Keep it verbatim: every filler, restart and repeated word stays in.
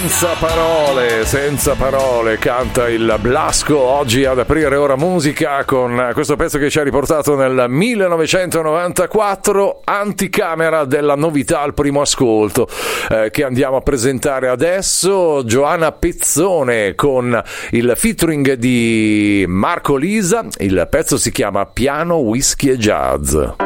Senza parole, senza parole, canta il Blasco oggi ad aprire Ora Musica con questo pezzo che ci ha riportato nel millenovecentonovantaquattro, anticamera della novità al primo ascolto, eh, che andiamo a presentare adesso. Giovanna Pezzone con il featuring di Marco Lisa, il pezzo si chiama Piano, Whisky e Jazz.